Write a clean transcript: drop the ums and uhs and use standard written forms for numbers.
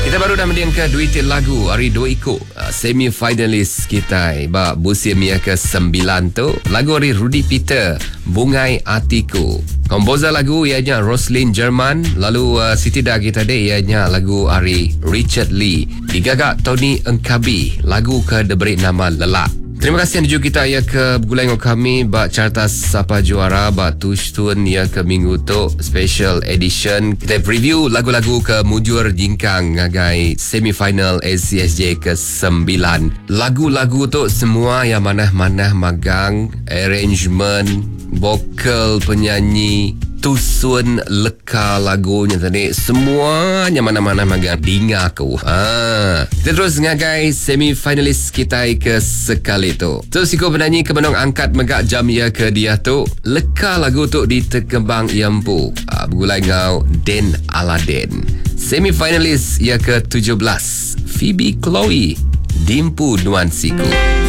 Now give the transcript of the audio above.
Kita baru dah mendengar duit lagu Ari Dua Iko semi-finalis kita musim yang ke-9 tu. Lagu Ari Rudy Peter, Bungai Atiku. Komposer lagu ianya Roslyn German. Lalu Siti dah kita dek ianya lagu Ari Richard Lee. Digagak Tony Engkabi. Lagu ke diberi nama Lelak. Terima kasih yang tuju kita ya ke bergulai dengan kami bak carta siapa juara bak tun ya ke minggu tu special edition. Kita preview lagu-lagu ke mujur jingkang ngagai semifinal ACSJ ke-9. Lagu-lagu tu semua yang mana-mana magang, arrangement, vokal penyanyi, tusun leka lagunya tadi, semuanya mana-mana magang dengar aku. Kita terus ngagai semi-finalis kita ke sekali tu. So siko penyanyi kemenong angkat megak jam ya ke dia tu. Leka lagu tu ditekembang yampu. Bergulai ngau Den Aladdin. Semi-finalis ya ke 17. Phoebe Chloe, Dimpu Nuan Siku.